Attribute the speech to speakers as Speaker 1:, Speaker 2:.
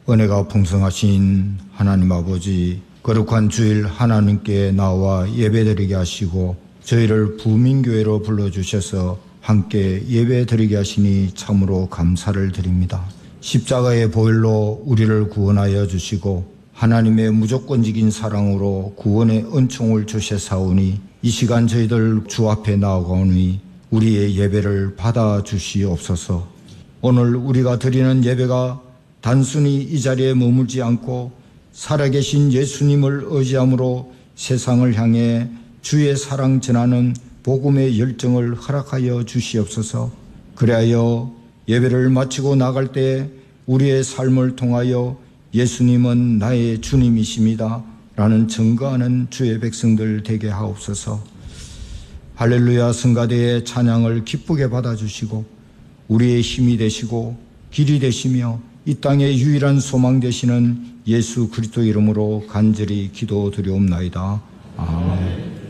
Speaker 1: 은혜가 풍성하신 하나님 아버지, 거룩한 주일 하나님께 나와 예배드리게 하시고 저희를 부민교회로 불러주셔서 함께 예배드리게 하시니 참으로 감사를 드립니다. 십자가의 보혈로 우리를 구원하여 주시고 하나님의 무조건적인 사랑으로 구원의 은총을 주셔사오니 이 시간 저희들 주 앞에 나아가오니 우리의 예배를 받아주시옵소서. 오늘 우리가 드리는 예배가 단순히 이 자리에 머물지 않고 살아계신 예수님을 의지함으로 세상을 향해 주의 사랑 전하는 복음의 열정을 허락하여 주시옵소서. 그리하여 예배를 마치고 나갈 때 우리의 삶을 통하여 예수님은 나의 주님이십니다 라는 증거하는 주의 백성들 되게 하옵소서. 할렐루야 성가대의 찬양을 기쁘게 받아주시고 우리의 힘이 되시고 길이 되시며 이 땅의 유일한 소망 되시는 예수 그리스도 이름으로 간절히 기도드리옵나이다. 아멘.